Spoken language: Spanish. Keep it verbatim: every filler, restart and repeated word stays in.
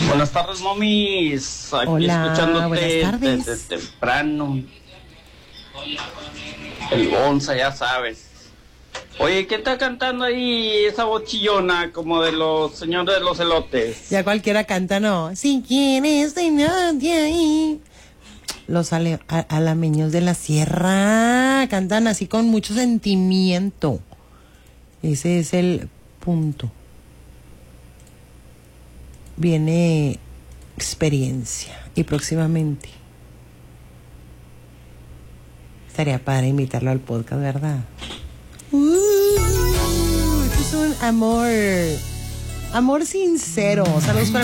Buenas tardes, momis. Aquí Hola, escuchándote buenas tardes. desde temprano. El once, ya sabes. Oye, ¿qué está cantando ahí esa voz chillona como de los señores de los elotes? Ya cualquiera canta, ¿no? Si quieres de nadie ahí. Los ale- a- alameños de la sierra cantan así con mucho sentimiento. Ese es el punto. Viene experiencia y próximamente estaría padre invitarlo al podcast, ¿verdad? Uh, este es un amor, amor sincero. Saludos para